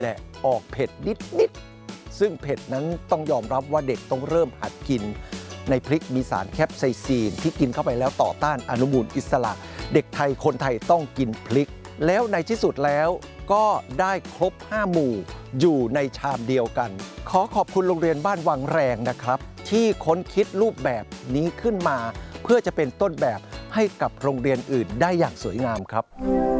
และออกเผ็ดนิดๆซึ่งเผ็ดนั้นต้องยอมรับว่าเด็กต้องเริ่มหัดกินในพริกมีสารแคปไซซีนที่กินเข้าไปแล้วต่อต้านอนุมูลอิสระเด็กไทยคนไทยต้องกินพริกแล้วในที่สุดแล้วก็ได้ครบ5หมู่อยู่ในชามเดียวกันขอขอบคุณโรงเรียนบ้านวังแรงนะครับที่ค้นคิดรูปแบบนี้ขึ้นมาเพื่อจะเป็นต้นแบบให้กับโรงเรียนอื่นได้อย่างสวยงามครับ